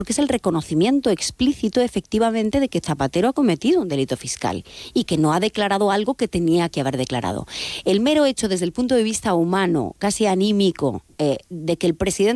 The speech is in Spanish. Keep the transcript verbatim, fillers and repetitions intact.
porque es el reconocimiento explícito efectivamente de que Zapatero ha cometido un delito fiscal y que no ha declarado algo que tenía que haber declarado. El mero hecho desde el punto de vista humano, casi anímico, eh, de que el presidente